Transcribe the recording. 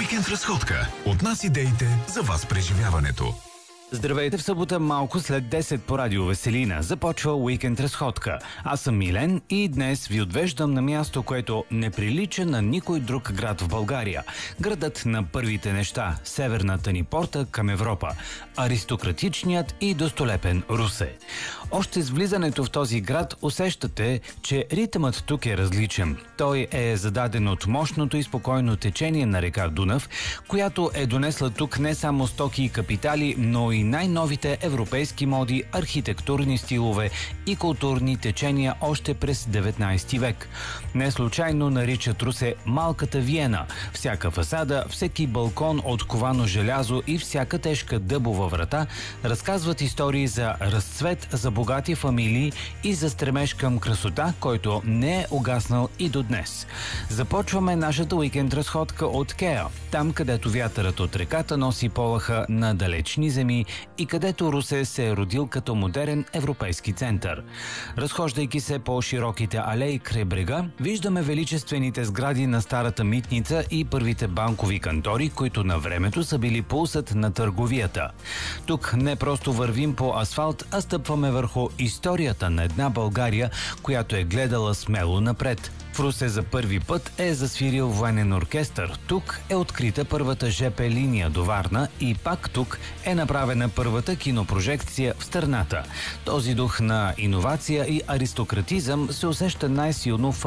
Уикенд разходка. От нас идеите за вас преживяването. Здравейте, в събота малко след 10 по радио Веселина. Започва Уикенд разходка. Аз съм Милен и днес ви отвеждам на място, което не прилича на никой друг град в България. Градът на първите неща, северната ни порта към Европа. Аристократичният и достолепен Русе. Още с влизането в този град усещате, че ритъмът тук е различен. Той е зададен от мощното и спокойно течение на река Дунав, която е донесла тук не само стоки и капитали, но и най-новите европейски моди, архитектурни стилове и културни течения още през 19 век. Не случайно наричат Русе малката Виена. Всяка фасада, всеки балкон от ковано желязо и всяка тежка дъбова врата разказват истории за разцвет, за богати фамилии и за стремеж към красота, който не е угаснал и до днес. Започваме нашата уикенд разходка от Кеа, там където вятърът от реката носи полаха на далечни земи и където Русе се е родил като модерен европейски център. Разхождайки се по широките алеи край брега, виждаме величествените сгради на старата митница и първите банкови кантори, които на времето са били пулсът на търговията. Тук не просто вървим по асфалт, а стъпваме върху историята на една България, която е гледала смело напред. В Русе за първи път е засвирил военен оркестър. Тук е открита първата ЖП линия до Варна и пак тук е направена първата кинопрожекция в страната. Този дух на иновация и аристократизъм се усеща най-силно в